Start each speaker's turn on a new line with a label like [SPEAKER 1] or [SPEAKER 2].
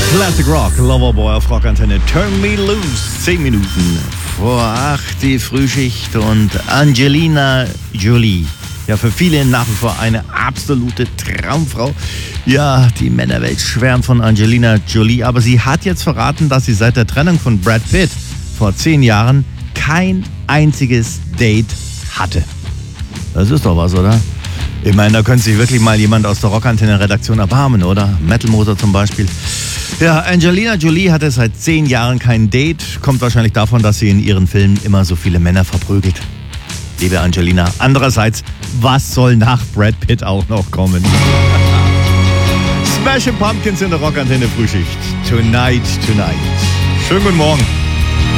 [SPEAKER 1] Classic Rock, Loverboy auf Rockantenne. Turn Me Loose. 10 Minuten vor 8 die Frühschicht und Angelina Jolie. Ja, für viele nach wie vor eine absolute Traumfrau. Ja, die Männerwelt schwärmt von Angelina Jolie, aber sie hat jetzt verraten, dass sie seit der Trennung von Brad Pitt vor 10 Jahren kein einziges Date hatte. Das ist doch was, oder? Ich meine, da könnte sich wirklich mal jemand aus der Rockantenne-Redaktion erbarmen, oder? Metal Moser zum Beispiel. Ja, Angelina Jolie hatte seit 10 Jahren kein Date. Kommt wahrscheinlich davon, dass sie in ihren Filmen immer so viele Männer verprügelt. Liebe Angelina. Andererseits, was soll nach Brad Pitt auch noch kommen? Smashing Pumpkins in der Rockantenne Frühschicht. Tonight. Schönen guten Morgen.